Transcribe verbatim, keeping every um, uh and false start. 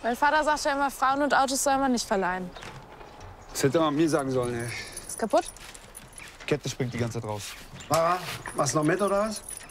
Mein Vater sagt ja immer, Frauen und Autos soll man nicht verleihen. Das hätte man mir sagen sollen, ey. Ist kaputt? Kette springt die ganze Zeit raus. Mara, machst du noch mit, oder was?